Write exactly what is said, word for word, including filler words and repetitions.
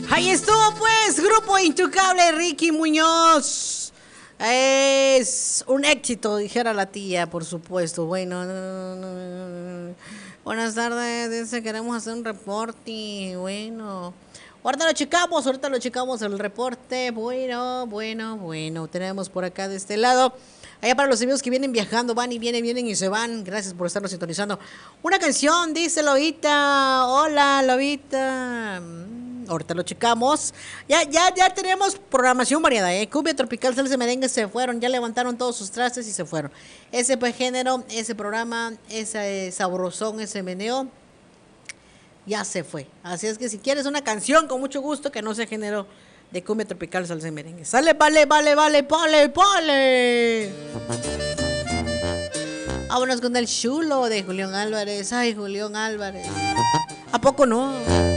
Ahí estuvo pues, Grupo Intocable, Ricky Muñoz. Es un éxito, dijera la tía, por supuesto. Bueno, no, no, no. Buenas tardes, dice, queremos hacer un reporte. Bueno, ahorita lo checamos, ahorita lo checamos el reporte. Bueno, bueno, bueno, tenemos por acá de este lado. Allá para los amigos que vienen viajando, van y vienen, vienen y se van. Gracias por estarnos sintonizando. Una canción, dice Lobita. Hola, Lobita. Ahorita lo checamos. Ya, ya, ya tenemos programación variada, ¿eh? Cumbia tropical, salsa, merengue se fueron. Ya levantaron todos sus trastes y se fueron. Ese pues género, ese programa, ese sabrosón, ese meneo, ya se fue. Así es que si quieres una canción, con mucho gusto, que no sea género de cumbia tropical, salsa y merengue. Sale, vale, vale, vale, vale, vale. Vámonos con el chulo de Julián Álvarez. Ay, Julián Álvarez. ¿A poco no?